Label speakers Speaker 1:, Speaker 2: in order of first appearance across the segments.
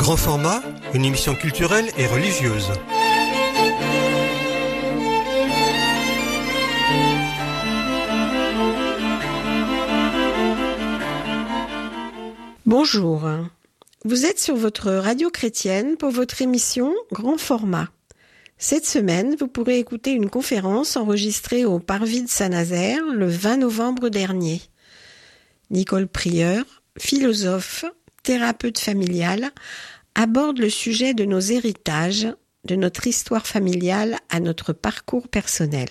Speaker 1: Grand format, une émission culturelle et religieuse.
Speaker 2: Bonjour, vous êtes sur votre radio chrétienne pour votre émission Grand format. Cette semaine, vous pourrez écouter une conférence enregistrée au Parvis de Saint-Nazaire le 20 novembre dernier. Nicole Prieur, philosophe, thérapeute familiale, aborde le sujet de nos héritages, de notre histoire familiale à notre parcours personnel.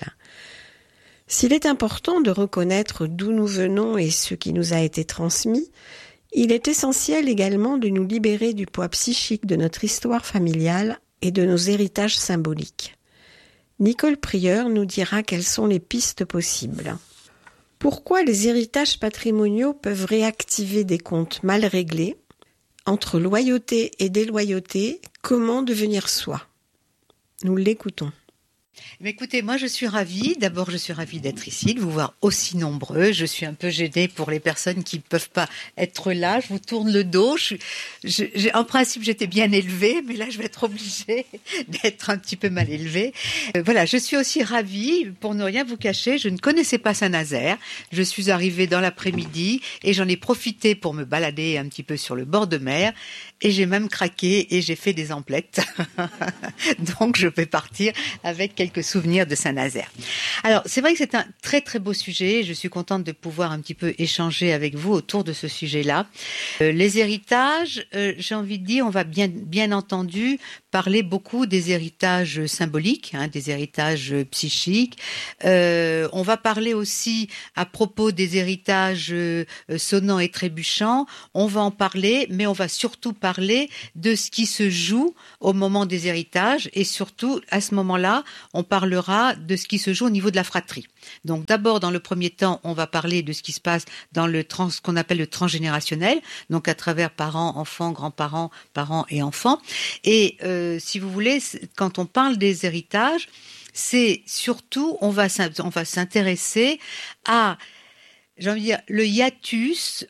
Speaker 2: S'il est important de reconnaître d'où nous venons et ce qui nous a été transmis, il est essentiel également de nous libérer du poids psychique de notre histoire familiale et de nos héritages symboliques. Nicole Prieur nous dira quelles sont les pistes possibles. Pourquoi les héritages patrimoniaux peuvent réactiver des comptes mal réglés? Entre loyauté et déloyauté, comment devenir soi? Nous l'écoutons.
Speaker 3: Mais écoutez, moi je suis ravie d'être ici, de vous voir aussi nombreux. Je suis un peu gênée pour les personnes qui ne peuvent pas être là. Je vous tourne le dos. En principe, j'étais bien élevée, mais là je vais être obligée d'être un petit peu mal élevée. Voilà, je suis aussi ravie, pour ne rien vous cacher, je ne connaissais pas Saint-Nazaire. Je suis arrivée dans l'après-midi et j'en ai profité pour me balader un petit peu sur le bord de mer. Et j'ai même craqué et j'ai fait des emplettes. Donc je vais partir avec quelques souvenirs de Saint-Nazaire. Alors c'est vrai que c'est un très très beau sujet. Je suis contente de pouvoir un petit peu échanger avec vous autour de ce sujet-là. Les héritages, j'ai envie de dire, on va bien entendu parler beaucoup des héritages symboliques, des héritages psychiques. On va parler aussi à propos des héritages sonnants et trébuchants. On va en parler, mais on va surtout parler de ce qui se joue au moment des héritages et surtout à ce moment-là, on parlera de ce qui se joue au niveau de la fratrie. Donc d'abord, dans le premier temps, on va parler de ce qui se passe dans ce qu'on appelle le transgénérationnel, donc à travers parents, enfants, grands-parents, parents et enfants. Et si vous voulez, quand on parle des héritages, c'est surtout, on va s'intéresser à, j'ai envie de dire, le hiatus,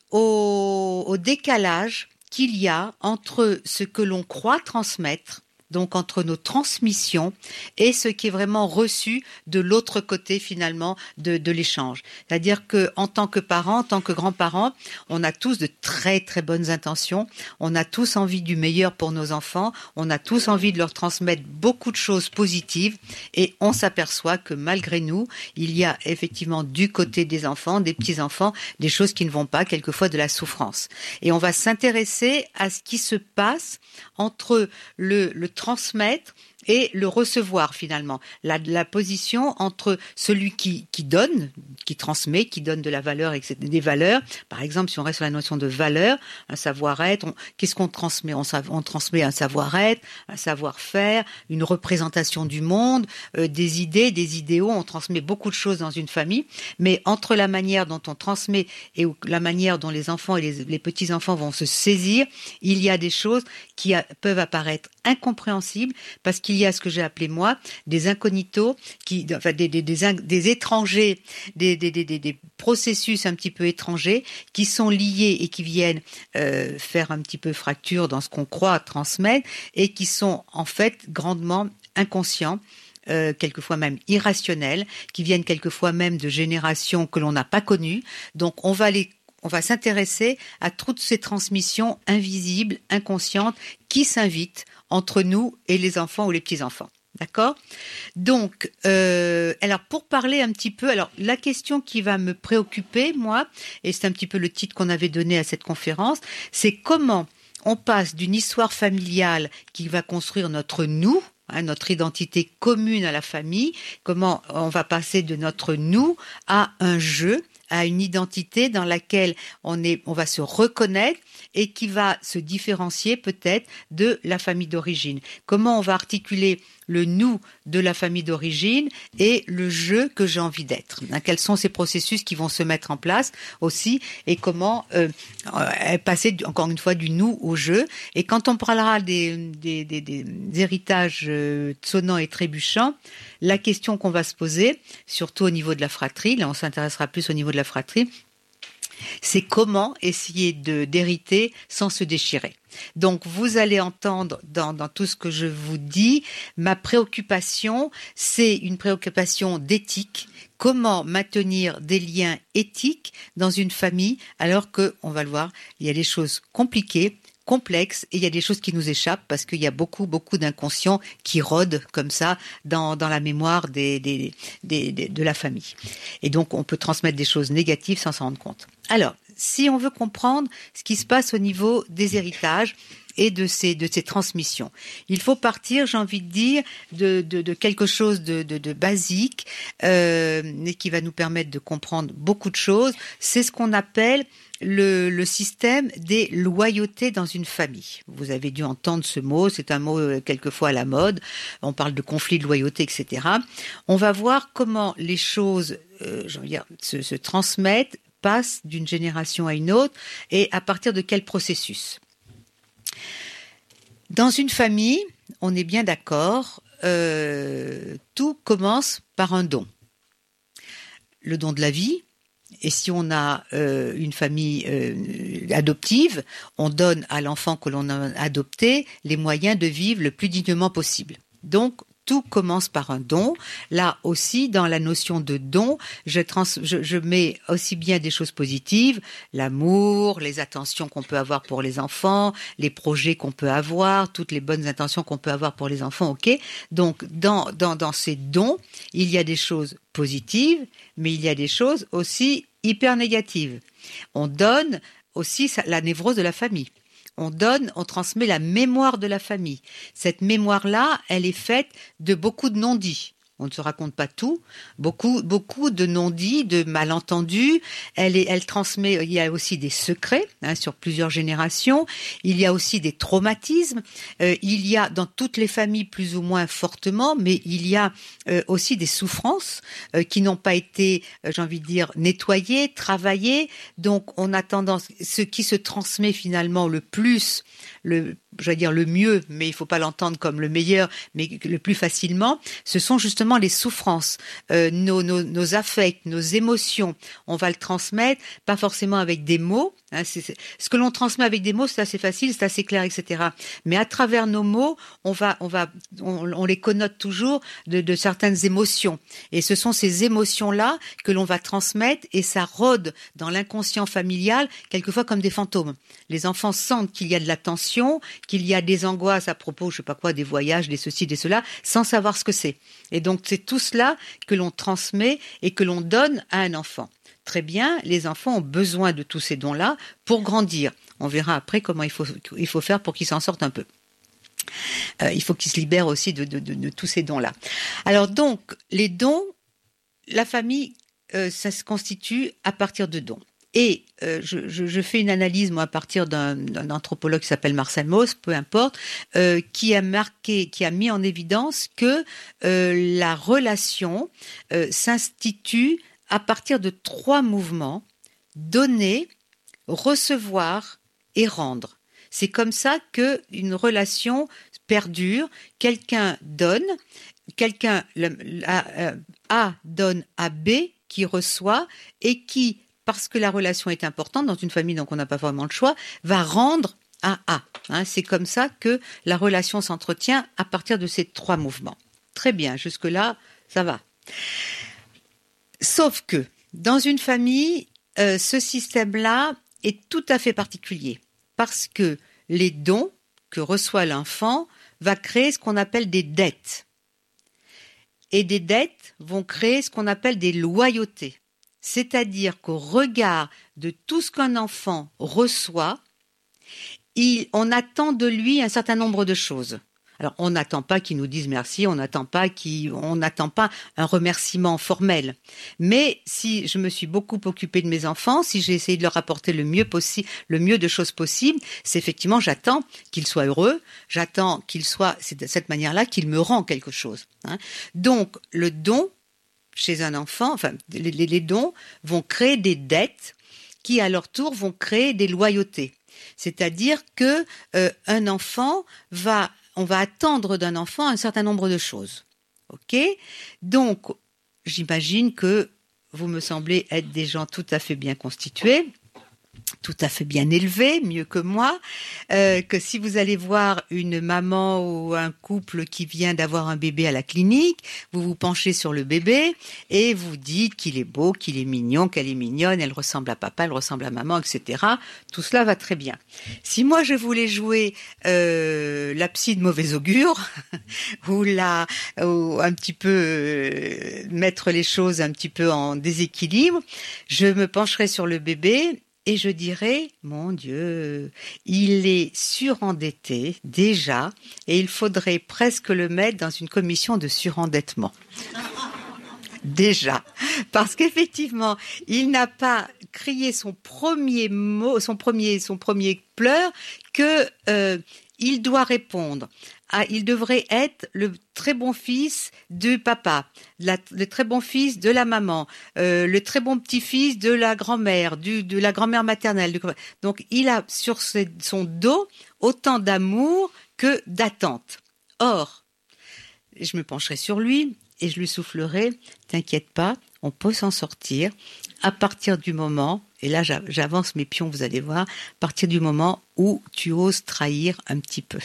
Speaker 3: au décalage qu'il y a entre ce que l'on croit transmettre, donc entre nos transmissions et ce qui est vraiment reçu de l'autre côté finalement de l'échange. C'est-à-dire que en tant que parents, en tant que grands-parents, on a tous de très très bonnes intentions, on a tous envie du meilleur pour nos enfants, on a tous envie de leur transmettre beaucoup de choses positives et on s'aperçoit que malgré nous, il y a effectivement du côté des enfants, des petits-enfants, des choses qui ne vont pas, quelquefois de la souffrance. Et on va s'intéresser à ce qui se passe entre le transmettre et le recevoir finalement, la position entre celui qui donne, qui transmet, qui donne de la valeur, etc., des valeurs. Par exemple, si on reste sur la notion de valeur, un savoir-être, qu'est-ce qu'on transmet? On transmet un savoir-être, un savoir-faire, une représentation du monde, des idées, des idéaux. On transmet beaucoup de choses dans une famille, mais entre la manière dont on transmet et la manière dont les enfants et les petits-enfants vont se saisir, il y a des choses qui peuvent apparaître incompréhensibles parce qu'il y a ce que j'ai appelé moi des incognitos, des étrangers, des processus un petit peu étrangers qui sont liés et qui viennent faire un petit peu fracture dans ce qu'on croit transmettre et qui sont en fait grandement inconscients. Quelquefois même irrationnels, qui viennent quelquefois même de générations que l'on n'a pas connues. Donc on va s'intéresser à toutes ces transmissions invisibles, inconscientes, qui s'invitent entre nous et les enfants ou les petits-enfants. D'accord? Donc, alors pour parler un petit peu, alors la question qui va me préoccuper, moi, et c'est un petit peu le titre qu'on avait donné à cette conférence, c'est comment on passe d'une histoire familiale qui va construire notre nous, notre identité commune à la famille, comment on va passer de notre nous à un jeu, à une identité dans laquelle on va se reconnaître et qui va se différencier peut-être de la famille d'origine. Comment on va articuler le nous de la famille d'origine et le je que j'ai envie d'être. Quels sont ces processus qui vont se mettre en place aussi et comment passer encore une fois du nous au je. Et quand on parlera des héritages sonnants et trébuchants, la question qu'on va se poser, surtout au niveau de la fratrie, là on s'intéressera plus au niveau de la fratrie, C'est comment essayer d'hériter sans se déchirer. Donc, vous allez entendre dans tout ce que je vous dis, ma préoccupation, c'est une préoccupation d'éthique. Comment maintenir des liens éthiques dans une famille alors que, on va le voir, il y a des choses compliquées, complexes, et il y a des choses qui nous échappent parce qu'il y a beaucoup d'inconscients qui rôdent comme ça dans la mémoire de la famille. Et donc, on peut transmettre des choses négatives sans s'en rendre compte. Alors, si on veut comprendre ce qui se passe au niveau des héritages et de ces transmissions, il faut partir, j'ai envie de dire, de quelque chose de basique, et qui va nous permettre de comprendre beaucoup de choses. C'est ce qu'on appelle le système des loyautés dans une famille. Vous avez dû entendre ce mot, c'est un mot quelquefois à la mode, on parle de conflit de loyauté, etc. On va voir comment les choses j'ai envie de dire, se transmettent, passent d'une génération à une autre, et à partir de quel processus. Dans une famille, on est bien d'accord, tout commence par un don. Le don de la vie. Et si on a une famille adoptive, on donne à l'enfant que l'on a adopté les moyens de vivre le plus dignement possible. Donc, tout commence par un don. Là aussi, dans la notion de don, je mets aussi bien des choses positives, l'amour, les attentions qu'on peut avoir pour les enfants, les projets qu'on peut avoir, toutes les bonnes intentions qu'on peut avoir pour les enfants, ok. Donc, dans ces dons, il y a des choses positives, mais il y a des choses aussi hyper négatives. On donne aussi la névrose de la famille. On transmet la mémoire de la famille. Cette mémoire-là, elle est faite de beaucoup de non-dits. On ne se raconte pas tout. Beaucoup de non-dits, de malentendus. Elle transmet, il y a aussi des secrets, sur plusieurs générations. Il y a aussi des traumatismes. Il y a dans toutes les familles plus ou moins fortement, mais il y a aussi des souffrances qui n'ont pas été, j'ai envie de dire, nettoyées, travaillées. Donc on a tendance, ce qui se transmet finalement le plus, le mieux, mais il faut pas l'entendre comme le meilleur, mais le plus facilement, ce sont justement les souffrances, nos affects, nos émotions. On va le transmettre, pas forcément avec des mots. Ce que l'on transmet avec des mots, c'est assez facile, c'est assez clair, etc. Mais à travers nos mots, on les connote toujours de certaines émotions. Et ce sont ces émotions-là que l'on va transmettre, et ça rôde dans l'inconscient familial, quelquefois comme des fantômes. Les enfants sentent qu'il y a de la tension, qu'il y a des angoisses à propos, je sais pas quoi, des voyages, des ceci, des cela, sans savoir ce que c'est. Et donc, c'est tout cela que l'on transmet et que l'on donne à un enfant. Très bien, les enfants ont besoin de tous ces dons-là pour grandir. On verra après comment il faut faire pour qu'ils s'en sortent un peu. Il faut qu'ils se libèrent aussi de tous ces dons-là. Alors donc, les dons, la famille, ça se constitue à partir de dons. Et je fais une analyse, moi, à partir d'un anthropologue qui s'appelle Marcel Mauss, peu importe, qui a mis en évidence que la relation s'institue à partir de 3 mouvements: donner, recevoir et rendre. C'est comme ça qu'une relation perdure. Quelqu'un donne, quelqu'un A donne à B qui reçoit, et qui, parce que la relation est importante dans une famille, donc on n'a pas vraiment le choix, va rendre à A. C'est comme ça que la relation s'entretient à partir de ces 3 mouvements. Très bien, jusque-là, ça va. Sauf que, dans une famille, ce système-là est tout à fait particulier, parce que les dons que reçoit l'enfant va créer ce qu'on appelle des dettes. Et des dettes vont créer ce qu'on appelle des loyautés. C'est-à-dire qu'au regard de tout ce qu'un enfant reçoit, on attend de lui un certain nombre de choses. Alors, on n'attend pas qu'il nous dise merci, on n'attend pas un remerciement formel. Mais si je me suis beaucoup occupée de mes enfants, si j'ai essayé de leur apporter le mieux de choses possibles, c'est effectivement, j'attends qu'ils soient heureux, j'attends qu'ils soient, c'est de cette manière-là qu'il me rend quelque chose. Donc, le don chez un enfant, enfin, les dons vont créer des dettes qui, à leur tour, vont créer des loyautés. C'est-à-dire que un enfant on va attendre d'un enfant un certain nombre de choses. Ok ? Donc, j'imagine que vous me semblez être des gens tout à fait bien constitués. tout à fait bien élevé, mieux que moi, que si vous allez voir une maman ou un couple qui vient d'avoir un bébé à la clinique, vous vous penchez sur le bébé et vous dites qu'il est beau, qu'il est mignon, qu'elle est mignonne, elle ressemble à papa, elle ressemble à maman, etc. Tout cela va très bien. Si moi je voulais jouer la psy de mauvais augure ou un petit peu mettre les choses un petit peu en déséquilibre, je me pencherais sur le bébé. Et je dirais, mon Dieu, il est surendetté déjà et il faudrait presque le mettre dans une commission de surendettement. Déjà, parce qu'effectivement, il n'a pas crié son premier mot, son premier pleur que il doit répondre. Il devrait être le très bon fils du papa, le très bon fils de la maman, le très bon petit-fils de la grand-mère, de la grand-mère maternelle. Donc, il a sur son dos autant d'amour que d'attente. Or, je me pencherai sur lui et je lui soufflerai, t'inquiète pas, on peut s'en sortir à partir du moment, et là j'avance mes pions, vous allez voir, à partir du moment où tu oses trahir un petit peu.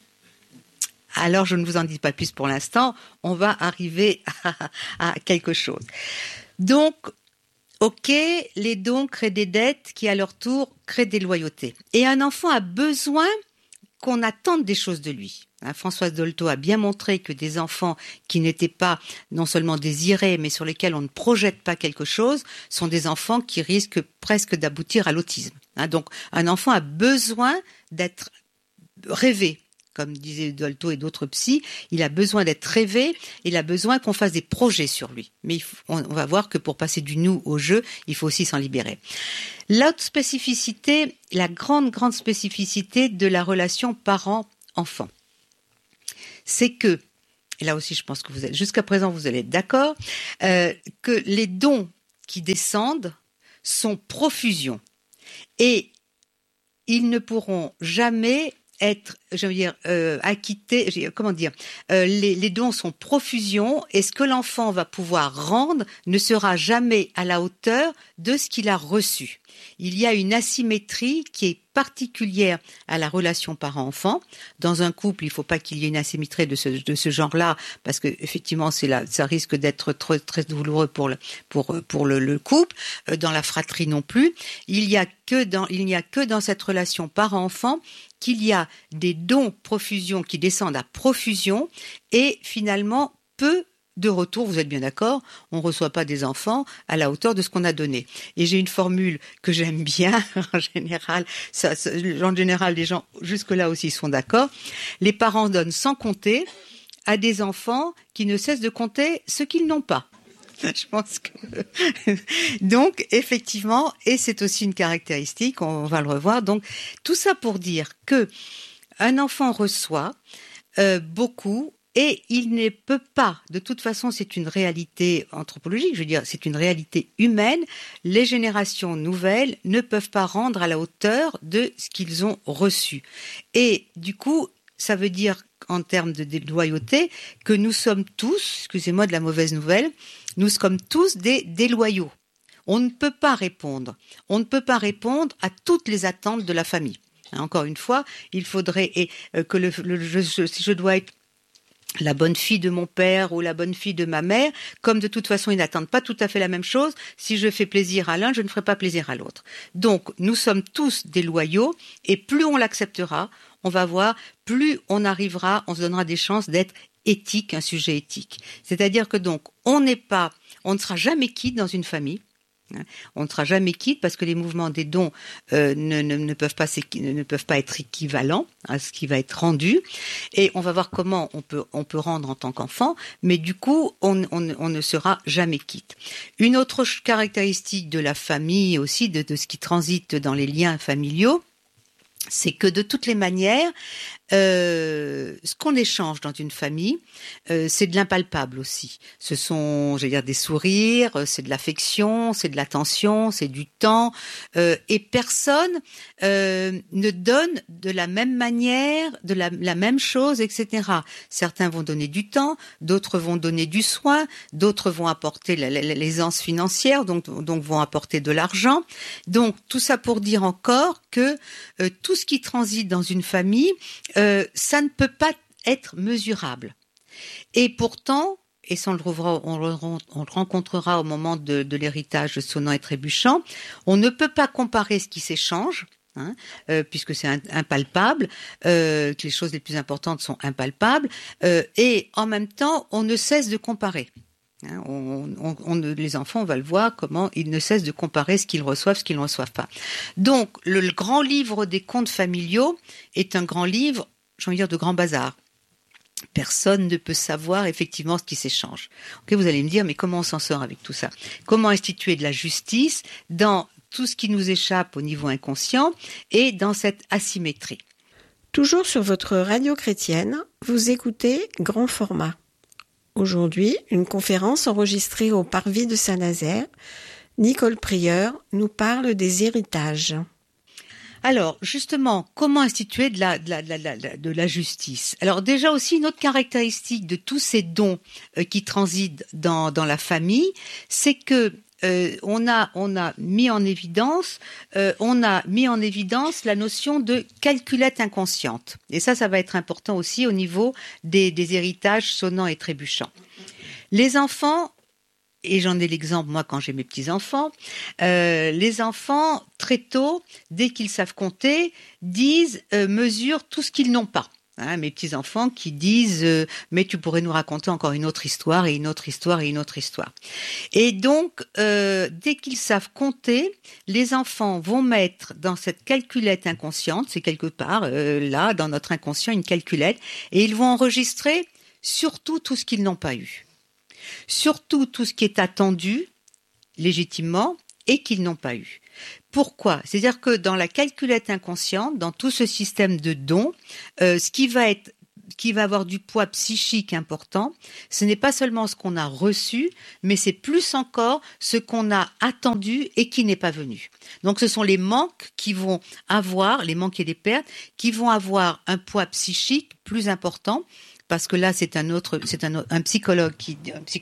Speaker 3: Alors, je ne vous en dis pas plus pour l'instant, on va arriver à quelque chose. Donc, ok, les dons créent des dettes qui, à leur tour, créent des loyautés. Et un enfant a besoin qu'on attende des choses de lui. Françoise Dolto a bien montré que des enfants qui n'étaient pas non seulement désirés, mais sur lesquels on ne projette pas quelque chose, sont des enfants qui risquent presque d'aboutir à l'autisme. Donc, un enfant a besoin d'être rêvé. Comme disaient Dolto et d'autres psys, il a besoin d'être rêvé, il a besoin qu'on fasse des projets sur lui. Mais on va voir que pour passer du nous au jeu, il faut aussi s'en libérer. L'autre spécificité, la grande spécificité de la relation parent-enfant, c'est que, et là aussi je pense que jusqu'à présent vous allez être d'accord, que les dons qui descendent sont profusion. Et ils ne pourront jamais être, acquittés, les dons sont profusion et ce que l'enfant va pouvoir rendre ne sera jamais à la hauteur de ce qu'il a reçu. Il y a une asymétrie qui est particulière à la relation parent-enfant. Dans un couple, il ne faut pas qu'il y ait une asymétrie de ce genre-là, parce que effectivement, ça risque d'être très, très douloureux pour le couple. Dans la fratrie non plus. Il n'y a que dans cette relation parent-enfant qu'il y a des dons profusion qui descendent à profusion et finalement peu de retour, vous êtes bien d'accord, on ne reçoit pas des enfants à la hauteur de ce qu'on a donné. Et j'ai une formule que j'aime bien, en général, les gens jusque-là aussi sont d'accord, les parents donnent sans compter à des enfants qui ne cessent de compter ce qu'ils n'ont pas. Je pense que donc effectivement, et c'est aussi une caractéristique, on va le revoir. Donc tout ça pour dire que un enfant reçoit beaucoup et il ne peut pas. De toute façon, c'est une réalité anthropologique. Je veux dire, c'est une réalité humaine. Les générations nouvelles ne peuvent pas rendre à la hauteur de ce qu'ils ont reçu. Et du coup, ça veut dire en termes de loyauté que nous sommes tous, excusez-moi de la mauvaise nouvelle, nous sommes tous des déloyaux. On ne peut pas répondre. On ne peut pas répondre à toutes les attentes de la famille. Encore une fois, il faudrait que si je dois être la bonne fille de mon père ou la bonne fille de ma mère, comme de toute façon ils n'attendent pas tout à fait la même chose, si je fais plaisir à l'un, je ne ferai pas plaisir à l'autre. Donc nous sommes tous des loyaux et plus on l'acceptera, on va voir, plus on se donnera des chances d'être éthique, un sujet éthique. C'est-à-dire que donc on ne sera jamais quitte dans une famille. On ne sera jamais quitte parce que les mouvements des dons ne peuvent pas être équivalents à ce qui va être rendu. Et on va voir comment on peut rendre en tant qu'enfant, mais du coup, on ne sera jamais quitte. Une autre caractéristique de la famille aussi, de ce qui transite dans les liens familiaux, c'est que de toutes les manières, ce qu'on échange dans une famille, c'est de l'impalpable aussi. Ce sont, je veux dire, des sourires, c'est de l'affection, c'est de l'attention, c'est du temps, et personne ne donne de la même manière, de la même chose, etc. Certains vont donner du temps, d'autres vont donner du soin, d'autres vont apporter l'aisance financière, donc vont apporter de l'argent. Donc tout ça pour dire encore que tout ce qui transite dans une famille, ça ne peut pas être mesurable. Et pourtant, et ça on le rencontrera au moment de l'héritage sonnant et trébuchant, on ne peut pas comparer ce qui s'échange, puisque c'est impalpable, que les choses les plus importantes sont impalpables, et en même temps, on ne cesse de comparer. Les enfants, on va le voir, comment ils ne cessent de comparer ce qu'ils reçoivent, ce qu'ils ne reçoivent pas. Donc, le grand livre des contes familiaux est un grand livre, j'ai envie de dire, de grand bazar. Personne ne peut savoir effectivement ce qui s'échange. Okay, vous allez me dire, mais comment on s'en sort avec tout ça? Comment instituer de la justice dans tout ce qui nous échappe au niveau inconscient et dans cette asymétrie?
Speaker 2: Toujours sur votre radio chrétienne, vous écoutez Grand Format. Aujourd'hui, une conférence enregistrée au Parvis de Saint-Nazaire. Nicole Prieur nous parle des héritages.
Speaker 3: Alors, justement, comment instituer de la justice? Alors déjà aussi, une autre caractéristique de tous ces dons qui transitent dans la famille, c'est que on a mis en évidence la notion de calculette inconsciente. Et ça va être important aussi au niveau des héritages sonnants et trébuchants. Les enfants, et j'en ai l'exemple moi quand j'ai mes petits-enfants, les enfants très tôt, dès qu'ils savent compter, mesurent tout ce qu'ils n'ont pas. Mes petits-enfants qui disent mais tu pourrais nous raconter encore une autre histoire et une autre histoire et une autre histoire. Et donc, dès qu'ils savent compter, les enfants vont mettre dans cette calculette inconsciente, c'est quelque part là, dans notre inconscient, une calculette, et ils vont enregistrer surtout tout ce qu'ils n'ont pas eu. Surtout tout ce qui est attendu, légitimement, et qu'ils n'ont pas eu. Pourquoi? C'est-à-dire que dans la calculette inconsciente, dans tout ce système de dons, ce qui va avoir du poids psychique important, ce n'est pas seulement ce qu'on a reçu, mais c'est plus encore ce qu'on a attendu et qui n'est pas venu. Donc ce sont les manques qui vont avoir, les manques et les pertes, qui vont avoir un poids psychique plus important. Parce que là, c'est un psychologue qui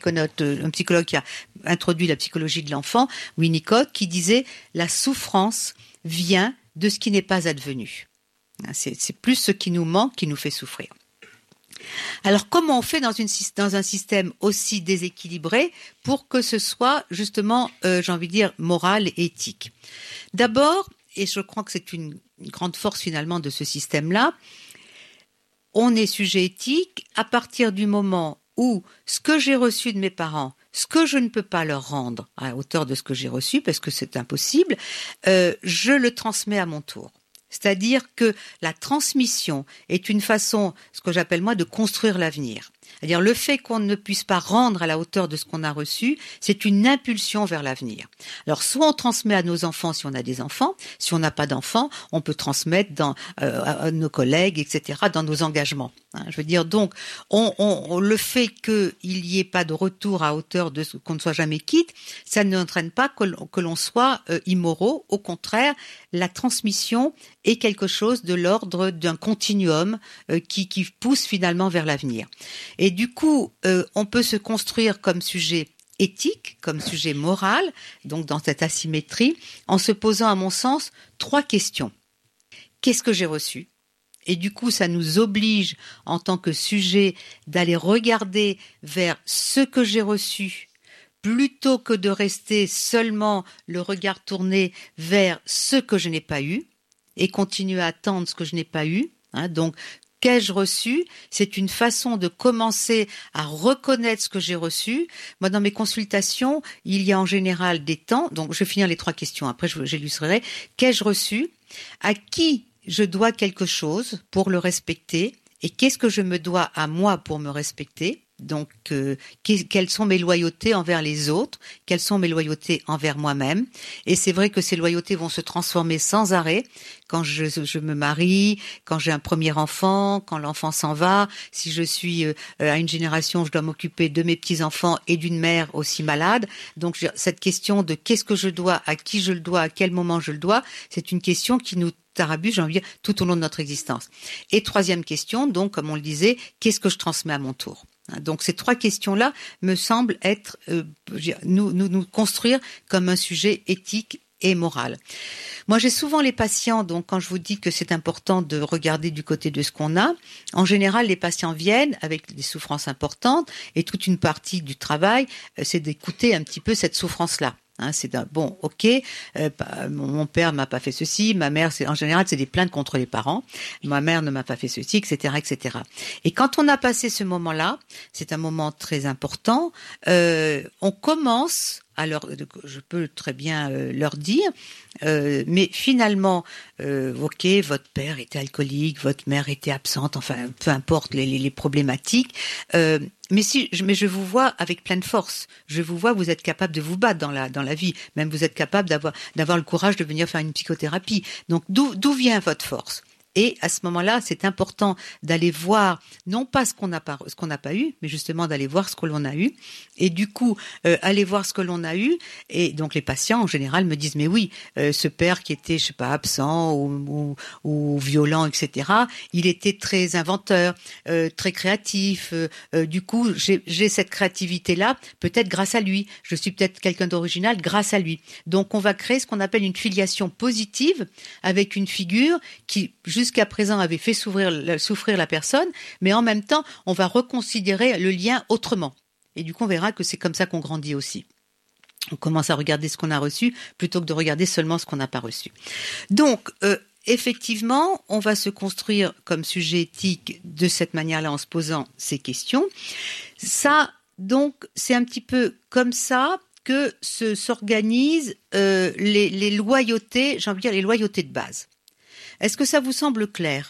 Speaker 3: a introduit la psychologie de l'enfant, Winnicott, qui disait la souffrance vient de ce qui n'est pas advenu. C'est plus ce qui nous manque qui nous fait souffrir. Alors, comment on fait dans un système aussi déséquilibré pour que ce soit justement, j'ai envie de dire, moral et éthique? D'abord, et je crois que c'est une grande force finalement de ce système-là, on est sujet éthique à partir du moment où ce que j'ai reçu de mes parents, ce que je ne peux pas leur rendre à hauteur de ce que j'ai reçu, parce que c'est impossible, je le transmets à mon tour. C'est-à-dire que la transmission est une façon, ce que j'appelle moi, de construire l'avenir. C'est-à-dire le fait qu'on ne puisse pas rendre à la hauteur de ce qu'on a reçu, c'est une impulsion vers l'avenir. Alors soit on transmet à nos enfants si on a des enfants, si on n'a pas d'enfants, on peut transmettre à nos collègues, etc., dans nos engagements. Je veux dire, donc, le fait qu'il n'y ait pas de retour à hauteur de ce qu'on ne soit jamais quitte, ça n'entraîne pas que l'on soit immoraux. Au contraire, la transmission est quelque chose de l'ordre d'un continuum qui pousse finalement vers l'avenir. Et du coup, on peut se construire comme sujet éthique, comme sujet moral, donc dans cette asymétrie, en se posant, à mon sens, 3 questions. Qu'est-ce que j'ai reçu ? Et du coup, ça nous oblige, en tant que sujet, d'aller regarder vers ce que j'ai reçu, plutôt que de rester seulement le regard tourné vers ce que je n'ai pas eu, et continuer à attendre ce que je n'ai pas eu. Donc, qu'ai-je reçu? C'est une façon de commencer à reconnaître ce que j'ai reçu. Moi, dans mes consultations, il y a en général des temps, donc je vais finir les 3 questions, après j'illustrerai. Qu'ai-je reçu? À qui je dois quelque chose pour le respecter? Et qu'est-ce que je me dois à moi pour me respecter? Donc, quelles sont mes loyautés envers les autres? Quelles sont mes loyautés envers moi-même? Et c'est vrai que ces loyautés vont se transformer sans arrêt quand je me marie, quand j'ai un premier enfant, quand l'enfant s'en va. Si je suis à une génération où je dois m'occuper de mes petits-enfants et d'une mère aussi malade. Donc, cette question de qu'est-ce que je dois, à qui je le dois, à quel moment je le dois, c'est une question qui nous tarabuse, j'ai envie de dire, tout au long de notre existence. Et troisième question, donc, comme on le disait, qu'est-ce que je transmets à mon tour? Donc ces 3 questions-là me semblent être nous construire comme un sujet éthique et moral. Moi, j'ai souvent les patients, donc quand je vous dis que c'est important de regarder du côté de ce qu'on a, en général, les patients viennent avec des souffrances importantes et toute une partie du travail, c'est d'écouter un petit peu cette souffrance-là. C'est bon, ok, mon père m'a pas fait ceci, ma mère, en général, c'est des plaintes contre les parents. Ma mère ne m'a pas fait ceci, etc., etc. Et quand on a passé ce moment-là, c'est un moment très important. On commence. Alors, je peux très bien leur dire, mais finalement, ok, votre père était alcoolique, votre mère était absente, enfin, peu importe les problématiques. Mais je vous vois avec pleine force. Je vous vois, vous êtes capable de vous battre dans la vie. Même vous êtes capable d'avoir le courage de venir faire une psychothérapie. Donc, d'où vient votre force? Et à ce moment-là, c'est important d'aller voir, non pas ce qu'on n'a pas eu, mais justement d'aller voir ce que l'on a eu. Et du coup, aller voir ce que l'on a eu. Et donc les patients, en général, me disent, mais oui, ce père qui était, je sais pas, absent ou violent, etc., il était très inventeur, très créatif. Du coup, j'ai cette créativité-là, peut-être grâce à lui. Je suis peut-être quelqu'un d'original grâce à lui. Donc on va créer ce qu'on appelle une filiation positive avec une figure qui, jusqu'à présent, avait fait souffrir la personne, mais en même temps, on va reconsidérer le lien autrement. Et du coup, on verra que c'est comme ça qu'on grandit aussi. On commence à regarder ce qu'on a reçu plutôt que de regarder seulement ce qu'on n'a pas reçu. Donc, effectivement, on va se construire comme sujet éthique de cette manière-là en se posant ces questions. Ça, donc, c'est un petit peu comme ça que s'organisent les loyautés, j'ai envie de dire les loyautés de base. Est-ce que ça vous semble clair?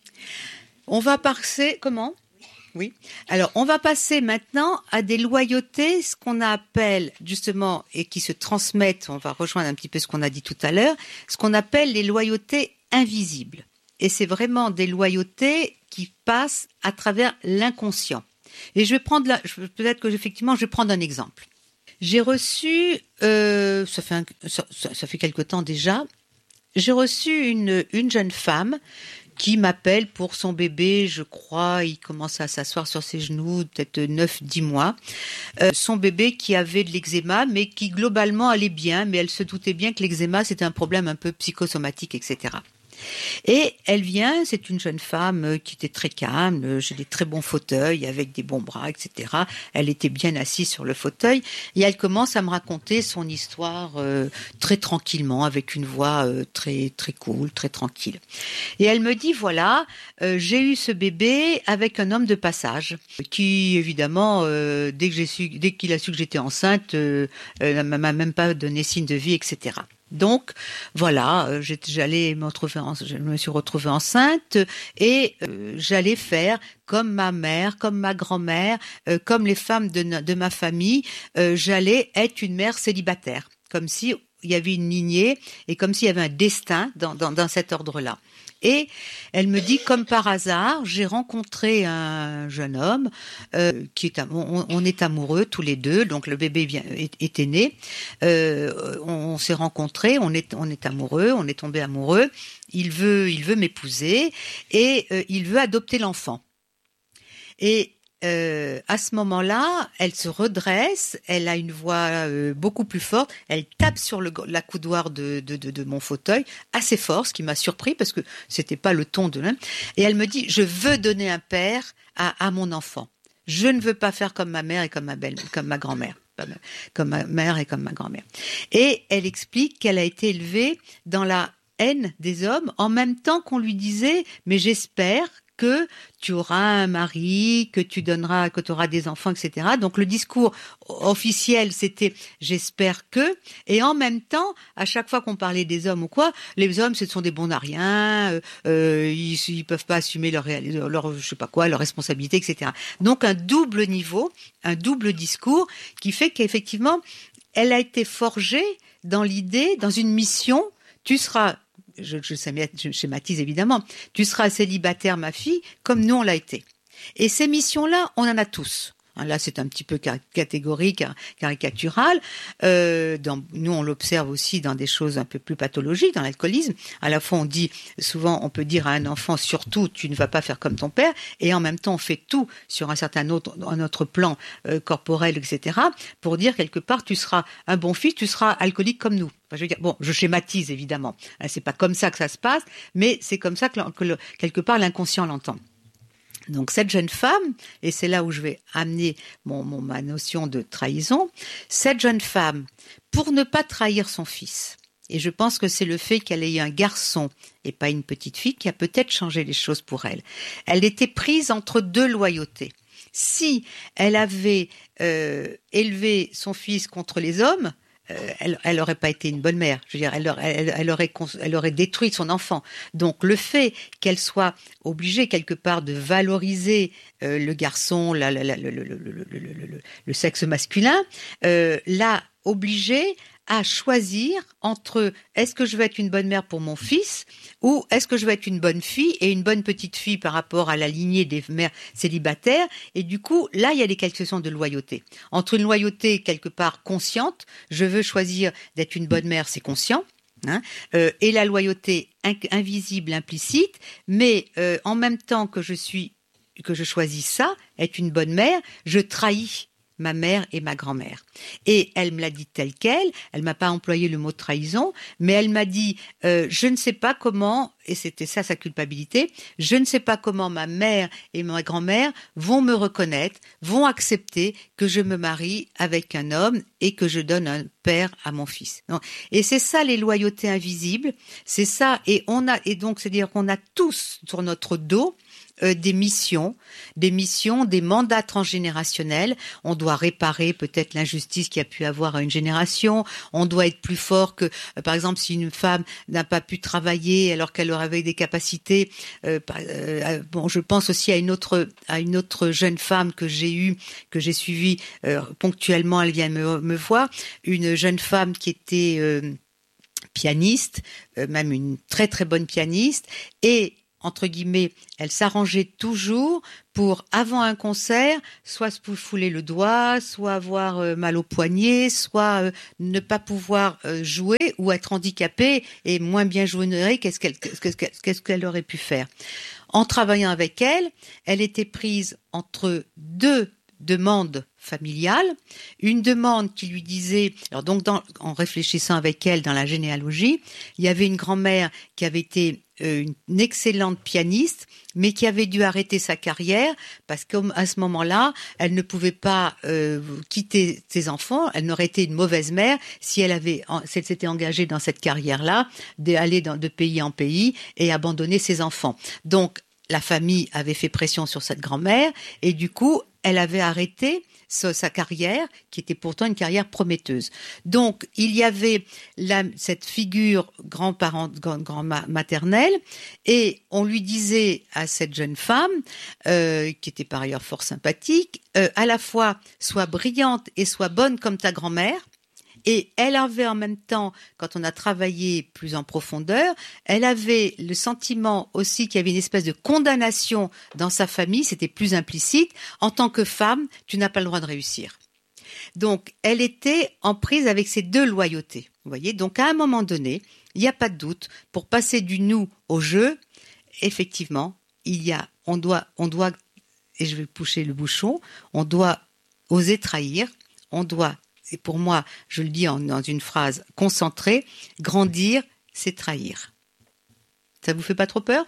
Speaker 3: On va passer, comment? Oui. Alors, on va passer maintenant à des loyautés, ce qu'on appelle justement, et qui se transmettent, on va rejoindre un petit peu ce qu'on a dit tout à l'heure, ce qu'on appelle les loyautés invisibles. Et c'est vraiment des loyautés qui passent à travers l'inconscient. Et je vais prendre peut-être que effectivement, je vais prendre un exemple. J'ai reçu, ça fait quelque temps déjà, j'ai reçu une jeune femme qui m'appelle pour son bébé, je crois, il commence à s'asseoir sur ses genoux, peut-être 9-10 mois. Son bébé qui avait de l'eczéma, mais qui globalement allait bien, mais elle se doutait bien que l'eczéma, c'était un problème un peu psychosomatique, etc. Et elle vient, c'est une jeune femme qui était très calme, j'ai des très bons fauteuils avec des bons bras, etc. Elle était bien assise sur le fauteuil et elle commence à me raconter son histoire très tranquillement, avec une voix très très cool, très tranquille. Et elle me dit, voilà, j'ai eu ce bébé avec un homme de passage qui, évidemment, dès qu'il a su que j'étais enceinte, m'a même pas donné signe de vie, etc. Donc voilà, je me suis retrouvée enceinte et j'allais faire comme ma mère, comme ma grand-mère, comme les femmes de ma famille, j'allais être une mère célibataire, comme si il y avait une lignée et comme s'il y avait un destin dans cet ordre-là. Et elle me dit, comme par hasard, j'ai rencontré un jeune homme on est amoureux tous les deux, donc le bébé était né. On s'est rencontrés, on est amoureux, on est tombé amoureux. Il veut m'épouser et il veut adopter l'enfant. Et à ce moment-là, elle se redresse, elle a une voix beaucoup plus forte, elle tape sur la coudoir de mon fauteuil assez fort, ce qui m'a surpris parce que c'était pas le ton de l'un. Et elle me dit, je veux donner un père à mon enfant. Je ne veux pas faire comme ma mère et comme ma grand-mère. Comme ma mère et comme ma grand-mère. Et elle explique qu'elle a été élevée dans la haine des hommes en même temps qu'on lui disait, mais j'espère que tu auras un mari, que tu auras des enfants, etc. Donc le discours officiel, c'était j'espère que, et en même temps, à chaque fois qu'on parlait des hommes ou quoi, les hommes ce sont des bons à rien, ils peuvent pas assumer leur je sais pas quoi, leur responsabilité, etc. Donc un double niveau, un double discours qui fait qu'effectivement, elle a été forgée dans l'idée, dans une mission, tu seras je schématise évidemment, tu seras célibataire, ma fille, comme nous on l'a été. Et ces missions-là, on en a tous. Là, c'est un petit peu catégorique, caricatural. Nous, on l'observe aussi dans des choses un peu plus pathologiques, dans l'alcoolisme. À la fois, on peut dire à un enfant, surtout, tu ne vas pas faire comme ton père, et en même temps, on fait tout sur un autre plan corporel, etc., pour dire quelque part, tu seras un bon fils, tu seras alcoolique comme nous. Enfin, je veux dire, bon, je schématise évidemment. C'est pas comme ça que ça se passe, mais c'est comme ça que quelque part l'inconscient l'entend. Donc cette jeune femme, et c'est là où je vais amener ma notion de trahison, cette jeune femme, pour ne pas trahir son fils, et je pense que c'est le fait qu'elle ait eu un garçon et pas une petite fille qui a peut-être changé les choses pour elle. Elle était prise entre deux loyautés. Si elle avait élevé son fils contre les hommes, elle aurait pas été une bonne mère. Je veux dire, elle aurait détruit son enfant. Donc le fait qu'elle soit obligée quelque part de valoriser le garçon, le sexe masculin, l'a obligée à choisir entre est-ce que je veux être une bonne mère pour mon fils ou est-ce que je veux être une bonne fille et une bonne petite fille par rapport à la lignée des mères célibataires. Et du coup, là, il y a des questions de loyauté. Entre une loyauté quelque part consciente, je veux choisir d'être une bonne mère, c'est conscient, et la loyauté invisible, implicite, mais en même temps que je choisis ça, être une bonne mère, je trahis ma mère et ma grand-mère. Et elle me l'a dit telle quelle, elle m'a pas employé le mot trahison, mais elle m'a dit, je ne sais pas comment, et c'était ça sa culpabilité, je ne sais pas comment ma mère et ma grand-mère vont me reconnaître, vont accepter que je me marie avec un homme et que je donne un père à mon fils. Et c'est ça les loyautés invisibles, c'est ça, et donc c'est-à-dire qu'on a tous sur notre dos des missions, des mandats transgénérationnels. On doit réparer peut-être l'injustice qu'il y a pu avoir à une génération. On doit être plus fort que, par exemple, si une femme n'a pas pu travailler alors qu'elle aurait des capacités. Je pense aussi à une autre jeune femme que j'ai suivie ponctuellement. Elle vient me voir, une jeune femme qui était pianiste, même une très très bonne pianiste, et entre guillemets, elle s'arrangeait toujours pour, avant un concert, soit se fouler le doigt, soit avoir mal au poignet, soit ne pas pouvoir jouer ou être handicapée et moins bien jouer. Qu'est-ce qu'elle aurait pu faire? En travaillant avec elle, elle était prise entre deux demande familiale, une demande qui lui disait, alors donc en réfléchissant avec elle dans la généalogie, il y avait une grand-mère qui avait été une excellente pianiste, mais qui avait dû arrêter sa carrière parce qu'à ce moment-là, elle ne pouvait pas quitter ses enfants. Elle n'aurait été une mauvaise mère si elle s'était engagée dans cette carrière-là, d'aller de pays en pays et abandonner ses enfants. Donc, la famille avait fait pression sur cette grand-mère et du coup, elle avait arrêté sa carrière, qui était pourtant une carrière prometteuse. Donc, il y avait cette figure grand-maternelle, et on lui disait à cette jeune femme, qui était par ailleurs fort sympathique, à la fois, sois brillante et sois bonne comme ta grand-mère. Et elle avait en même temps, quand on a travaillé plus en profondeur, elle avait le sentiment aussi qu'il y avait une espèce de condamnation dans sa famille, c'était plus implicite. En tant que femme, tu n'as pas le droit de réussir. Donc, elle était en prise avec ces deux loyautés. Vous voyez, donc à un moment donné, il n'y a pas de doute, pour passer du nous au je, effectivement, on doit, et je vais pousser le bouchon, on doit oser trahir, on doit. Et pour moi, je le dis dans une phrase concentrée, grandir, c'est trahir. Ça vous fait pas trop peur?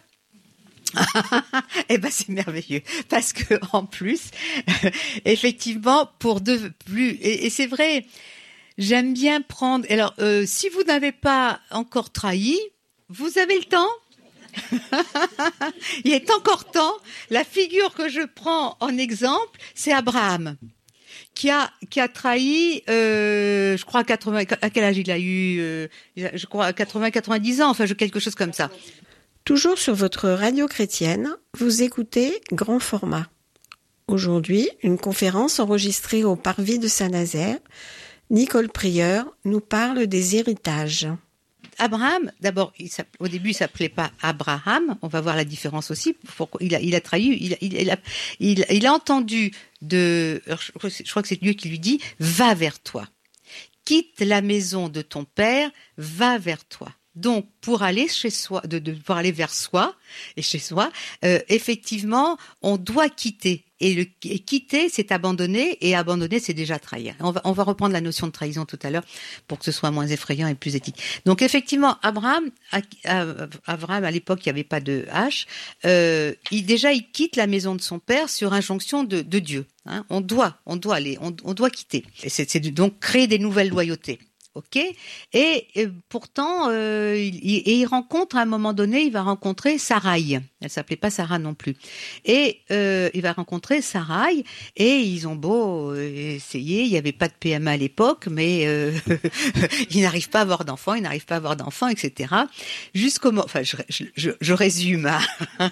Speaker 3: Eh ben c'est merveilleux parce que en plus, effectivement, et c'est vrai, j'aime bien prendre. Alors, si vous n'avez pas encore trahi, vous avez le temps. Il est encore temps. La figure que je prends en exemple, c'est Abraham, qui a trahi, je crois, à quel âge il a eu, je crois, 90 ans, enfin, quelque chose comme ça.
Speaker 2: Toujours sur votre radio chrétienne, vous écoutez Grand Format. Aujourd'hui, une conférence enregistrée au Parvis de Saint-Nazaire. Nicole Prieur nous parle des héritages.
Speaker 3: Abraham, d'abord, au début, il s'appelait pas Abraham. On va voir la différence aussi. Il a trahi. Il a entendu je crois que c'est Dieu qui lui dit, va vers toi. Quitte la maison de ton père, va vers toi. Donc, pour aller chez soi, pour aller vers soi et chez soi, effectivement, on doit quitter. Et quitter, c'est abandonner, et abandonner, c'est déjà trahir. On va reprendre la notion de trahison tout à l'heure pour que ce soit moins effrayant et plus éthique. Donc, effectivement, Abraham, à l'époque, il n'y avait pas de H. Il quitte la maison de son père sur injonction de Dieu. Hein. On doit aller, on doit quitter. Et c'est donc créer des nouvelles loyautés. Ok, et pourtant, il rencontre à un moment donné, il va rencontrer Sarai. Elle s'appelait pas Sarah non plus. Et il va rencontrer Sarai, et ils ont beau essayer. Il y avait pas de PMA à l'époque, mais ils n'arrivent pas à avoir d'enfants, etc. Jusqu'au moment, enfin, je résume. Hein.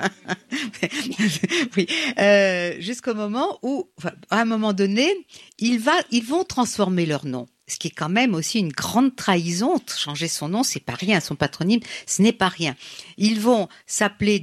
Speaker 3: Oui, jusqu'au moment où, enfin, à un moment donné, ils vont transformer leur nom. Ce qui est quand même aussi une grande trahison. Changer son nom, c'est pas rien. Son patronyme, ce n'est pas rien. Ils vont s'appeler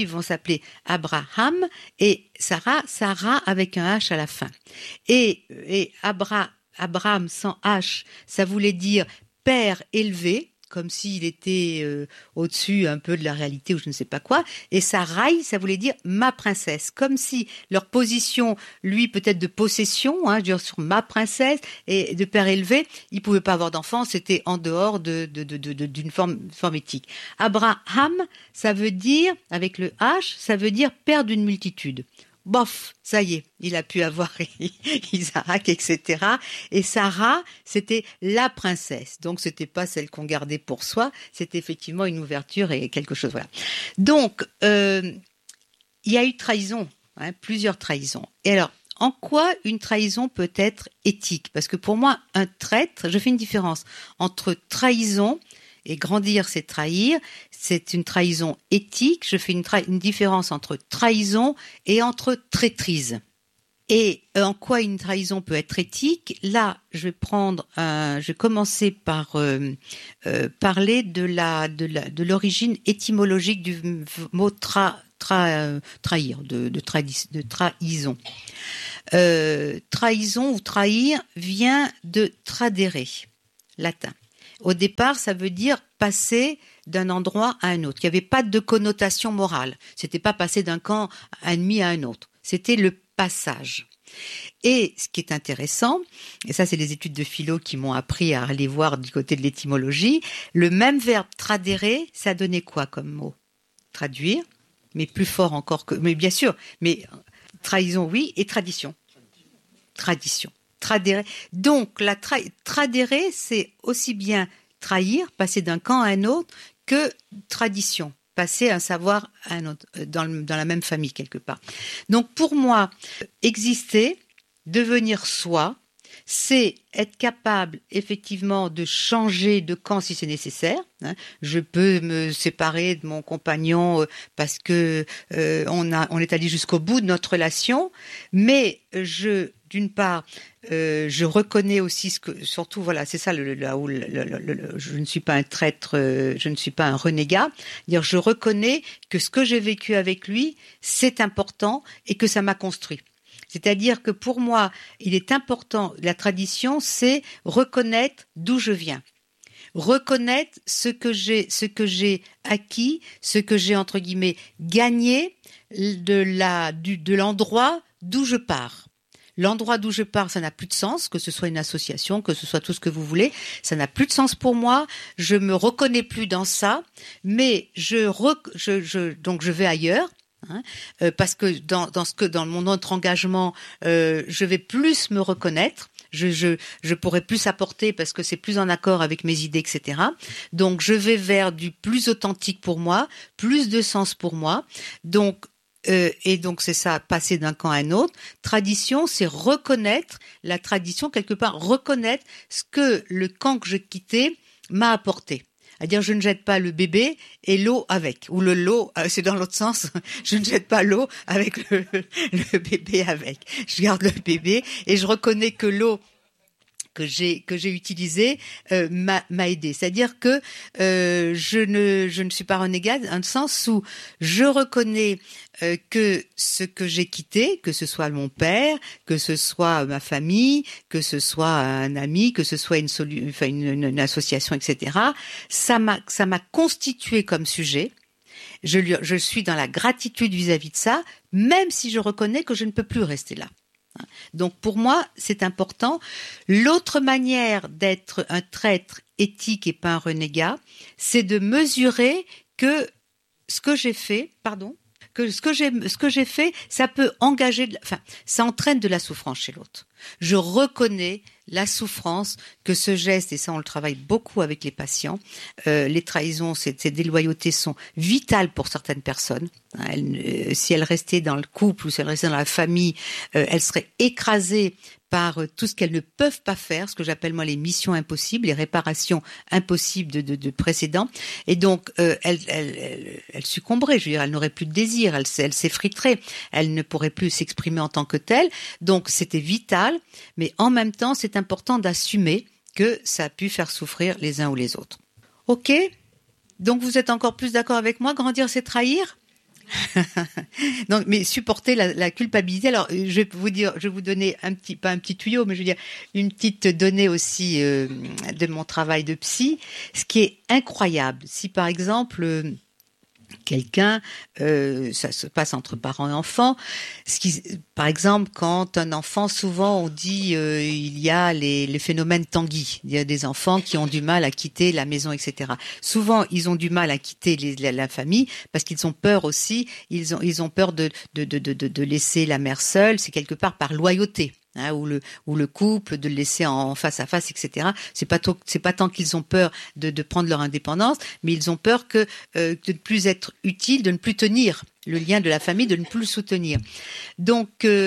Speaker 3: Abraham, et Sarah avec un H à la fin. Et Abraham sans H, ça voulait dire père élevé, comme s'il était au-dessus un peu de la réalité ou je ne sais pas quoi. Et Sarai, ça voulait dire ma princesse, comme si leur position, lui peut-être de possession, sur ma princesse et de père élevé, il pouvait pas avoir d'enfants, c'était en dehors d'une forme éthique. Abraham, ça veut dire, avec le H, ça veut dire père d'une multitude. Bof, ça y est, il a pu avoir Isaac, etc. Et Sarah, c'était la princesse. Donc, c'était pas celle qu'on gardait pour soi, c'était effectivement une ouverture et quelque chose, voilà. Donc, il y a eu trahison, plusieurs trahisons. Et alors, en quoi une trahison peut être éthique? Parce que pour moi, un traître, je fais une différence entre trahison et grandir, c'est trahir. C'est une trahison éthique. Je fais une différence entre trahison et entre traîtrise. Et en quoi une trahison peut être éthique? Là, je vais commencer par parler de l'origine étymologique du mot trahir, de trahison. Trahison ou trahir vient de tradere, latin. Au départ, ça veut dire passer d'un endroit à un autre. Il n'y avait pas de connotation morale. C'était pas passer d'un camp ennemi à un autre. C'était le passage. Et ce qui est intéressant, et ça c'est les études de philo qui m'ont appris à aller voir du côté de l'étymologie, le même verbe tradere, ça donnait quoi comme mot? Traduire, mais plus fort encore que... Mais bien sûr, mais trahison oui, et tradition. Tradition. Tradere. Donc, tradere, c'est aussi bien trahir, passer d'un camp à un autre, que tradition, passer un savoir à un autre, dans la même famille quelque part. Donc, pour moi, exister, devenir soi, c'est être capable effectivement de changer de camp si c'est nécessaire. Je peux me séparer de mon compagnon parce que on est allé jusqu'au bout de notre relation, mais d'une part, je reconnais aussi surtout voilà, c'est ça là où je ne suis pas un traître, je ne suis pas un renégat. Dire, je reconnais que ce que j'ai vécu avec lui, c'est important et que ça m'a construit. C'est-à-dire que pour moi, il est important, la tradition, c'est reconnaître d'où je viens. Reconnaître ce que j'ai acquis, ce que j'ai, entre guillemets, gagné de l'endroit d'où je pars. L'endroit d'où je pars, ça n'a plus de sens, que ce soit une association, que ce soit tout ce que vous voulez, ça n'a plus de sens pour moi, je me reconnais plus dans ça, mais donc je vais ailleurs. Parce que dans mon autre engagement, je vais plus me reconnaître. je pourrais plus apporter parce que c'est plus en accord avec mes idées, etc. Donc, je vais vers du plus authentique pour moi, plus de sens pour moi. Donc, et donc c'est ça, passer d'un camp à un autre. Tradition, c'est reconnaître la tradition, quelque part reconnaître ce que le camp que je quittais m'a apporté. C'est-à-dire, je ne jette pas le bébé et l'eau avec. Ou l'eau, c'est dans l'autre sens. Je ne jette pas l'eau avec le bébé avec. Je garde le bébé et je reconnais que l'eau que j'ai utilisé m'a aidé. C'est-à-dire que je ne suis pas renégade, dans le sens où je reconnais que ce que j'ai quitté, que ce soit mon père, que ce soit ma famille, que ce soit un ami, que ce soit une association, etc. Ça m'a constitué comme sujet. Je suis dans la gratitude vis-à-vis de ça, même si je reconnais que je ne peux plus rester là. Donc pour moi, c'est important. L'autre manière d'être un traître éthique et pas un renégat, c'est de mesurer que ce que j'ai fait, ça peut engager, ça entraîne de la souffrance chez l'autre. Je reconnais la souffrance que ce geste, et ça on le travaille beaucoup avec les patients, les trahisons, ces déloyautés sont vitales pour certaines personnes. Si elles restaient dans le couple ou si elles restaient dans la famille, elles seraient écrasées par tout ce qu'elles ne peuvent pas faire, ce que j'appelle moi les missions impossibles, les réparations impossibles de précédents. Et donc, elles succomberaient, je veux dire, elles n'auraient plus de désir, elles s'effriteraient, elles ne pourraient plus s'exprimer en tant que telles. Donc, c'était vital, mais en même temps, c'est important d'assumer que ça a pu faire souffrir les uns ou les autres. Ok ? Donc, vous êtes encore plus d'accord avec moi, grandir, c'est trahir ? Donc, mais supporter la culpabilité. Alors, je vais vous donner pas un petit tuyau, mais je veux dire une petite donnée aussi de mon travail de psy. Ce qui est incroyable, si par exemple quelqu'un, ça se passe entre parents et enfants. Par exemple, quand un enfant, souvent on dit il y a les phénomènes Tanguy. Il y a des enfants qui ont du mal à quitter la maison, etc. Souvent, ils ont du mal à quitter la famille parce qu'ils ont peur aussi. Ils ont peur de laisser la mère seule. C'est quelque part par loyauté. Ou le couple, de le laisser en face à face, etc. C'est pas tant qu'ils ont peur de prendre leur indépendance, mais ils ont peur de ne plus être utile, de ne plus tenir le lien de la famille, de ne plus le soutenir. Donc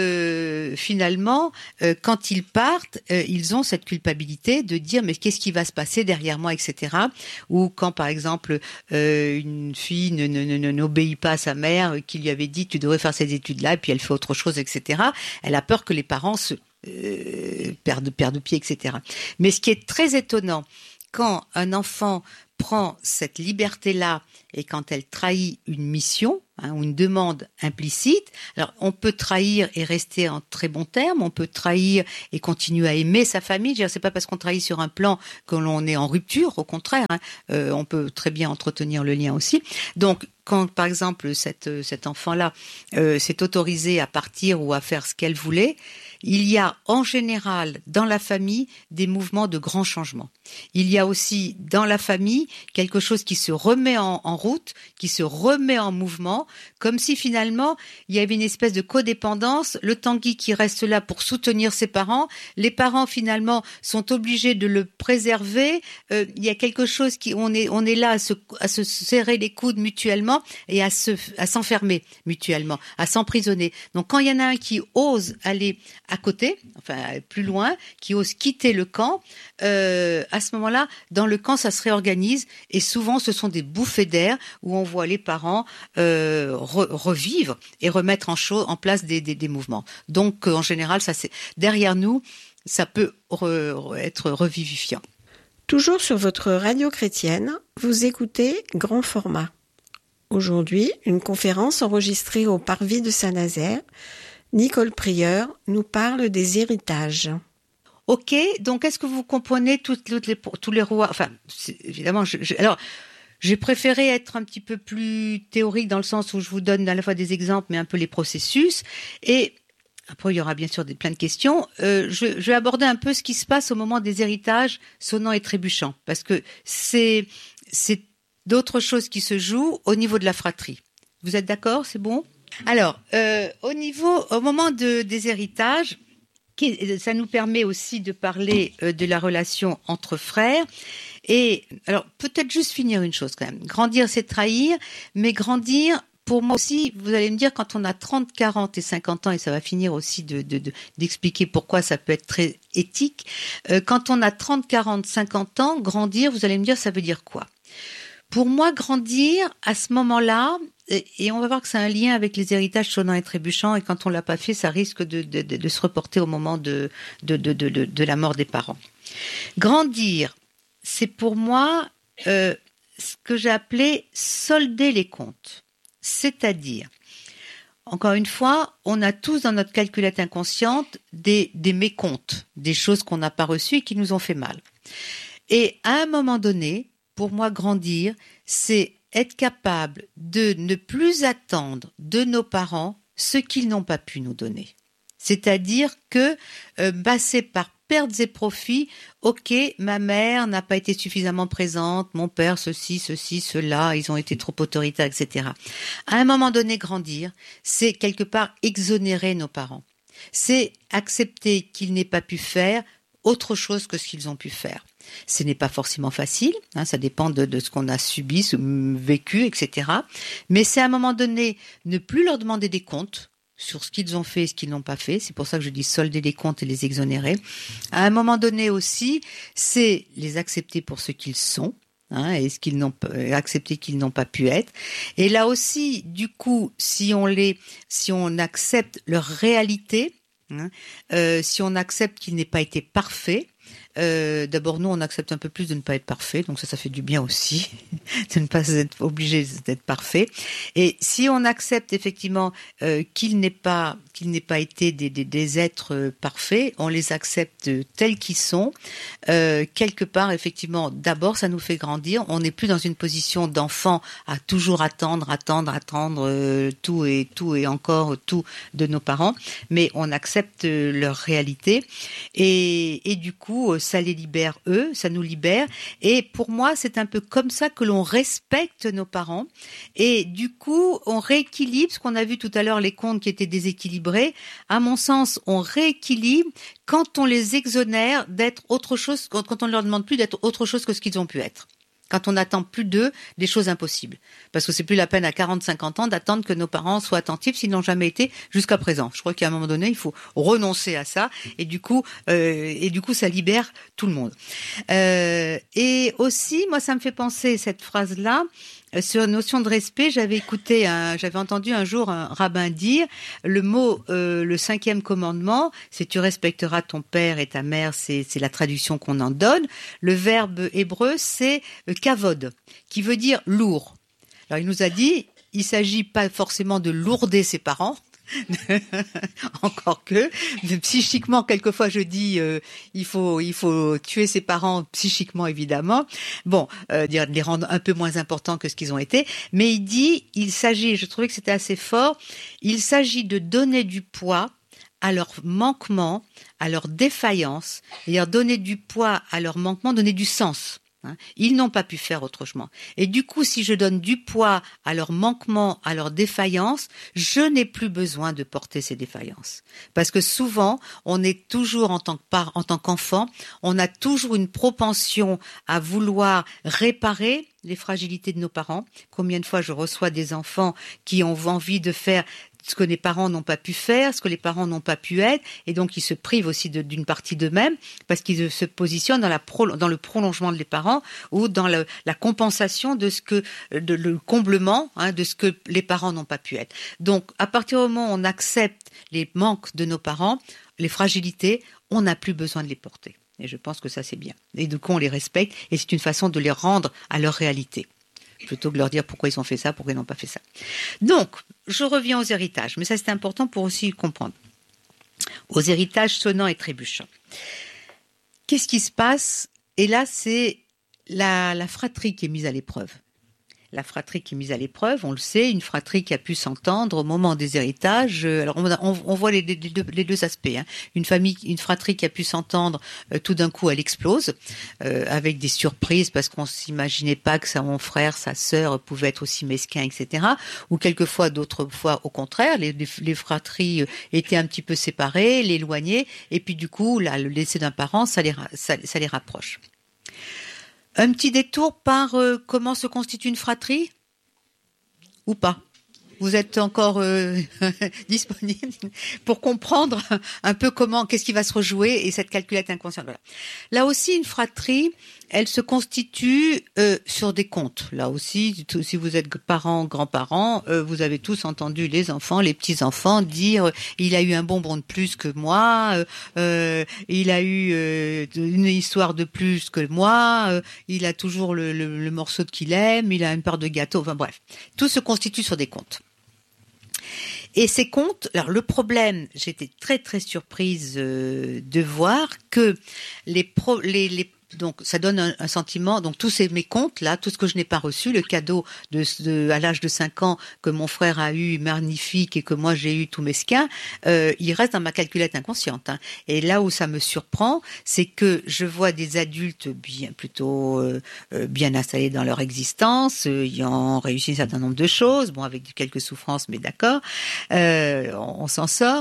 Speaker 3: finalement, quand ils partent, ils ont cette culpabilité de dire mais qu'est-ce qui va se passer derrière moi, etc. Ou quand par exemple une fille n'obéit pas à sa mère, qui lui avait dit tu devrais faire ces études-là, et puis elle fait autre chose, etc. Elle a peur que les parents se perdent pied, etc. Mais ce qui est très étonnant, quand un enfant prend cette liberté-là et quand elle trahit une mission, ou une demande implicite, alors on peut trahir et rester en très bons termes, on peut trahir et continuer à aimer sa famille. Je veux dire, c'est pas parce qu'on trahit sur un plan que l'on est en rupture, au contraire, on peut très bien entretenir le lien aussi. Donc, quand par exemple cet enfant-là s'est autorisé à partir ou à faire ce qu'elle voulait, il y a en général dans la famille des mouvements de grands changements. Il y a aussi dans la famille quelque chose qui se remet en route, qui se remet en mouvement, comme si finalement il y avait une espèce de codépendance, le Tanguy qui reste là pour soutenir ses parents, les parents finalement sont obligés de le préserver, il y a quelque chose on est là à se serrer les coudes mutuellement et à s'enfermer mutuellement, à s'emprisonner. Donc quand il y en a un qui ose aller à côté, enfin plus loin, qui ose quitter le camp, à ce moment-là, dans le camp, ça se réorganise et souvent ce sont des bouffées d'air où on voit les parents revivre et remettre en place des mouvements. Donc en général, ça c'est derrière nous, ça peut être revivifiant.
Speaker 2: Toujours sur votre radio chrétienne, vous écoutez Grand Format. Aujourd'hui, une conférence enregistrée au Parvis de Saint-Nazaire. Nicole Prieur nous parle des héritages.
Speaker 3: Ok, donc est-ce que vous comprenez tous les rois? Enfin, évidemment, alors j'ai préféré être un petit peu plus théorique dans le sens où je vous donne à la fois des exemples, mais un peu les processus. Et après, il y aura bien sûr plein de questions. Je vais aborder un peu ce qui se passe au moment des héritages sonnants et trébuchants, parce que c'est d'autres choses qui se jouent au niveau de la fratrie. Vous êtes d'accord? C'est bon? Alors, au moment des héritages, Ça nous permet aussi de parler de la relation entre frères. Et alors, peut-être juste finir une chose quand même. Grandir, c'est trahir, mais grandir, pour moi aussi, vous allez me dire, quand on a 30, 40 et 50 ans, et ça va finir aussi d'expliquer pourquoi ça peut être très éthique, quand on a 30, 40, 50 ans, grandir, vous allez me dire, ça veut dire quoi? Pour moi, grandir, à ce moment-là, et on va voir que c'est un lien avec les héritages sonnants et trébuchants, et quand on l'a pas fait, ça risque de se reporter au moment de la mort des parents. Grandir, c'est pour moi ce que j'ai appelé solder les comptes. C'est-à-dire, encore une fois, on a tous dans notre calculette inconsciente des mécomptes, des choses qu'on n'a pas reçues et qui nous ont fait mal. Et à un moment donné, pour moi, grandir, c'est être capable de ne plus attendre de nos parents ce qu'ils n'ont pas pu nous donner. C'est-à-dire que c'est par pertes et profits, ok, ma mère n'a pas été suffisamment présente, mon père, ceci, cela, ils ont été trop autoritaires, etc. À un moment donné, grandir, c'est quelque part exonérer nos parents. C'est accepter qu'ils n'aient pas pu faire autre chose que ce qu'ils ont pu faire. Ce n'est pas forcément facile, ça dépend de ce qu'on a subi, vécu, etc. Mais c'est à un moment donné ne plus leur demander des comptes sur ce qu'ils ont fait et ce qu'ils n'ont pas fait. C'est pour ça que je dis solder les comptes et les exonérer. À un moment donné aussi, c'est les accepter pour ce qu'ils sont. Et accepter qu'ils n'ont pas pu être. Et là aussi, du coup, si on accepte leur réalité, si on accepte qu'il n'ait pas été parfait, d'abord nous on accepte un peu plus de ne pas être parfait, donc ça fait du bien aussi de ne pas être obligé d'être parfait. Et si on accepte effectivement qu'il n'ait pas été des êtres parfaits, on les accepte tels qu'ils sont. Quelque part effectivement, d'abord ça nous fait grandir. On n'est plus dans une position d'enfant à toujours attendre tout et encore tout de nos parents, mais on accepte leur réalité et du coup ça les libère eux, ça nous libère. Et pour moi, c'est un peu comme ça que l'on respecte nos parents. Et du coup, on rééquilibre ce qu'on a vu tout à l'heure, les comptes qui étaient déséquilibrés. À mon sens, on rééquilibre quand on les exonère d'être autre chose, quand on ne leur demande plus d'être autre chose que ce qu'ils ont pu être. Quand on n'attend plus d'eux des choses impossibles. Parce que c'est plus la peine à 40-50 ans d'attendre que nos parents soient attentifs s'ils n'ont jamais été jusqu'à présent. Je crois qu'à un moment donné, il faut renoncer à ça et du coup, ça libère tout le monde. Et aussi, moi, ça me fait penser cette phrase-là. Sur la notion de respect, j'avais entendu un jour un rabbin dire le mot, le 5e commandement, c'est tu respecteras ton père et ta mère, c'est la traduction qu'on en donne. Le verbe hébreu, c'est kavod, qui veut dire lourd. Alors il nous a dit, il s'agit pas forcément de lourder ses parents, encore que psychiquement quelquefois je dis il faut tuer ses parents psychiquement évidemment, dire les rendre un peu moins importants que ce qu'ils ont été, mais il s'agit, je trouvais que c'était assez fort, il s'agit de donner du poids à leurs manquements, à leurs défaillances, c'est-à-dire donner du poids à leurs manquements, donner du sens. Ils n'ont pas pu faire autrement. Et du coup, si je donne du poids à leurs manquements, à leurs défaillances, je n'ai plus besoin de porter ces défaillances. Parce que souvent, on est toujours en tant qu'enfant, on a toujours une propension à vouloir réparer les fragilités de nos parents. Combien de fois je reçois des enfants qui ont envie de faire ce que les parents n'ont pas pu faire, ce que les parents n'ont pas pu être, et donc ils se privent aussi d'une partie d'eux-mêmes parce qu'ils se positionnent dans le prolongement des parents ou dans la compensation de le comblement de ce que les parents n'ont pas pu être. Donc à partir du moment où on accepte les manques de nos parents, les fragilités, on n'a plus besoin de les porter. Et je pense que ça c'est bien. Et du coup on les respecte et c'est une façon de les rendre à leur réalité. Plutôt que de leur dire pourquoi ils ont fait ça, pourquoi ils n'ont pas fait ça. Donc, je reviens aux héritages, mais ça c'est important pour aussi comprendre. Aux héritages sonnants et trébuchants. Qu'est-ce qui se passe? Et là, c'est la fratrie qui est mise à l'épreuve. la fratrie qui est mise à l'épreuve, on le sait, une fratrie qui a pu s'entendre au moment des héritages. Alors on voit les deux aspects. Hein. Une fratrie qui a pu s'entendre, tout d'un coup elle explose, avec des surprises parce qu'on s'imaginait pas que mon frère, sa sœur pouvaient être aussi mesquins, etc. Ou quelquefois, d'autres fois, au contraire, les fratries étaient un petit peu séparées, éloignées, et puis du coup, là, le décès d'un parent, ça les rapproche. Un petit détour par comment se constitue une fratrie ? Ou pas ? Vous êtes encore disponible pour comprendre un peu qu'est-ce qui va se rejouer et cette calculette inconsciente. Voilà. Là aussi, une fratrie, elle se constitue sur des comptes. Là aussi, si vous êtes parents, grands-parents, vous avez tous entendu les enfants, les petits-enfants dire il a eu un bonbon de plus que moi, il a eu une histoire de plus que moi, il a toujours le morceau qu'il aime, il a une part de gâteau, enfin bref. Tout se constitue sur des comptes. Et ces comptes, alors le problème, j'étais très très surprise de voir que donc ça donne un sentiment, donc tous mes comptes là, tout ce que je n'ai pas reçu, le cadeau à l'âge de 5 ans que mon frère a eu magnifique et que moi j'ai eu tout mesquin, il reste dans ma calculette inconsciente. Hein. Et là où ça me surprend, c'est que je vois des adultes bien installés dans leur existence, ayant réussi un certain nombre de choses, bon avec quelques souffrances, mais d'accord, on s'en sort.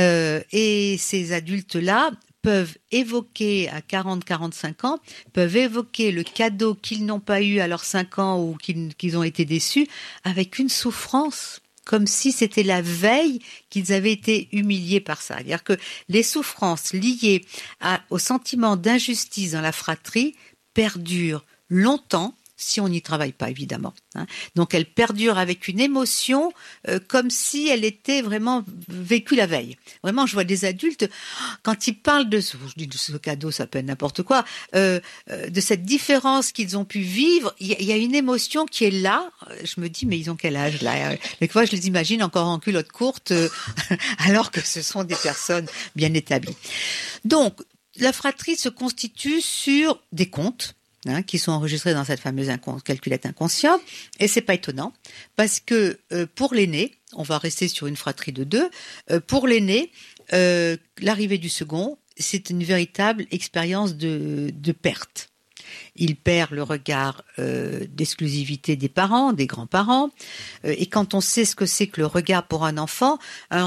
Speaker 3: Et ces adultes-là peuvent évoquer à 40-45 ans, peuvent évoquer le cadeau qu'ils n'ont pas eu à leurs 5 ans ou qu'ils ont été déçus avec une souffrance, comme si c'était la veille qu'ils avaient été humiliés par ça. C'est-à-dire que les souffrances liées au sentiment d'injustice dans la fratrie perdurent longtemps, si on n'y travaille pas, évidemment. Hein. Donc, elle perdure avec une émotion comme si elle était vraiment vécue la veille. Vraiment, je vois des adultes, quand ils parlent de ce cadeau, ça peut être n'importe quoi, de cette différence qu'ils ont pu vivre, il y a une émotion qui est là. Je me dis, mais ils ont quel âge, là ? Quelquefois, je les imagine encore en culotte courte, alors que ce sont des personnes bien établies. Donc, la fratrie se constitue sur des comptes, qui sont enregistrés dans cette fameuse calculette inconsciente. Et c'est pas étonnant, parce que pour l'aîné, on va rester sur une fratrie de 2, pour l'aîné, l'arrivée du second, c'est une véritable expérience de perte. Il perd le regard d'exclusivité des parents, des grands-parents. Et quand on sait ce que c'est que le regard pour un enfant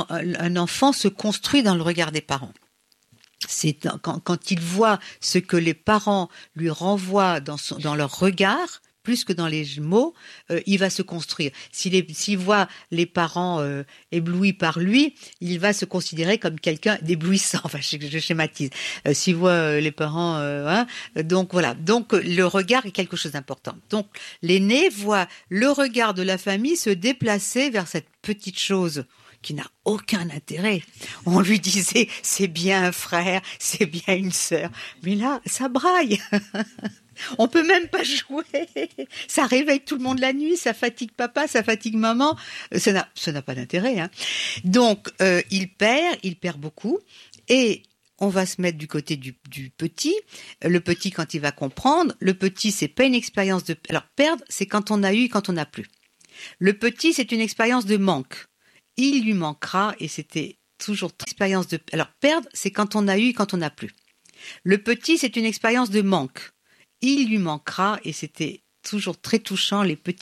Speaker 3: se construit dans le regard des parents. C'est quand il voit ce que les parents lui renvoient dans leur regard, plus que dans les mots, il va se construire. S'il voit les parents éblouis par lui, il va se considérer comme quelqu'un d'éblouissant. Enfin, je schématise. S'il voit les parents, donc voilà. Donc le regard est quelque chose d'important. Donc l'aîné voit le regard de la famille se déplacer vers cette petite chose qui n'a aucun intérêt. On lui disait, c'est bien un frère, c'est bien une sœur. Mais là, ça braille. On peut même pas jouer. Ça réveille tout le monde la nuit, ça fatigue papa, ça fatigue maman. Ça n'a pas d'intérêt. Hein. Donc, il perd beaucoup. Et on va se mettre du côté du petit. Le petit, quand il va comprendre, le petit, c'est pas une expérience de... Alors, perdre, c'est quand on a eu, quand on n'a plus. Le petit, c'est une expérience de manque. Il lui manquera, et c'était toujours expérience de... Alors, perdre, c'est quand on a eu, quand on n'a plus. Le petit, c'est une expérience de manque. Il lui manquera, et c'était toujours très touchant, les petits